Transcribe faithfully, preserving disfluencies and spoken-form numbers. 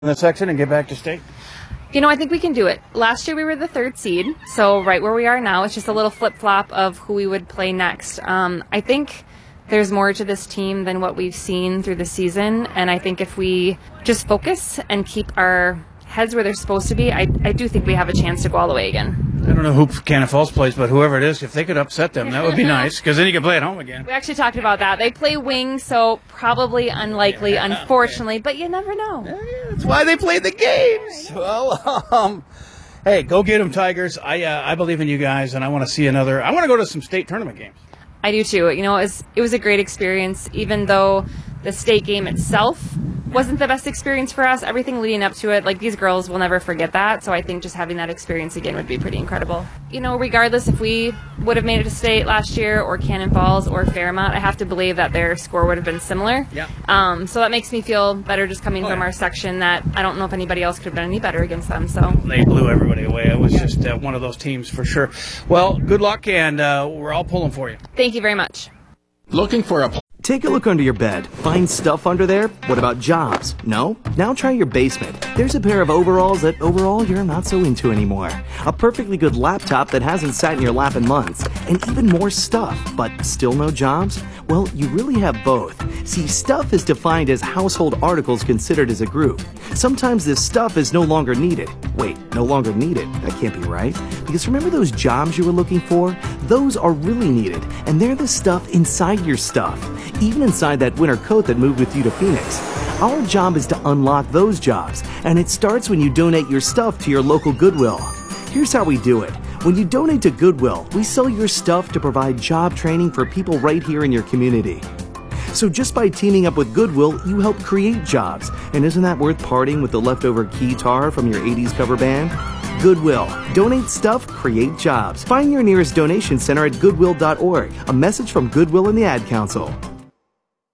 in the section and get back to state? You know, I think we can do it. Last year we were the third seed, so right where we are now, it's just a little flip-flop of who we would play next. Um, I think there's more to this team than what we've seen through the season, and I think if we just focus and keep our heads where they're supposed to be, I, I do think we have a chance to go all the way again. I don't know who Cannon Falls plays, but whoever it is, if they could upset them, that would be nice, because then you can play at home again. We actually talked about that. They play wing, so probably unlikely, yeah, unfortunately, but you never know. Yeah, that's why they play the games. Well, um, hey, go get them, Tigers. I uh, I believe in you guys, and I want to see another. I want to go to some state tournament games. I do too. You know, it was, it was a great experience, even though the state game itself wasn't the best experience for us. Everything leading up to it, like, these girls will never forget that. So I think just having that experience again would be pretty incredible. You know, regardless if we would have made it to state last year or Cannon Falls or Fairmont, I have to believe that their score would have been similar. Yeah. Um, so that makes me feel better just coming oh, from yeah. our section, that I don't know if anybody else could have done any better against them. So they blew everybody away. It was just uh, one of those teams for sure. Well, good luck, and uh, we're all pulling for you. Thank you very much. Looking for a... Take a look under your bed. Find stuff under there? What about jobs? No? Now try your basement. There's a pair of overalls that overall you're not so into anymore. A perfectly good laptop that hasn't sat in your lap in months. And even more stuff, but still no jobs? Well, you really have both. See, stuff is defined as household articles considered as a group. Sometimes this stuff is no longer needed. Wait, no longer needed? That can't be right. Because remember those jobs you were looking for? Those are really needed, and they're the stuff inside your stuff. Even inside that winter coat that moved with you to Phoenix. Our job is to unlock those jobs, and it starts when you donate your stuff to your local Goodwill. Here's how we do it. When you donate to Goodwill, we sell your stuff to provide job training for people right here in your community. So just by teaming up with Goodwill, you help create jobs. And isn't that worth parting with the leftover keytar from your eighties cover band? Goodwill. Donate stuff, create jobs. Find your nearest donation center at goodwill dot org. A message from Goodwill and the Ad Council.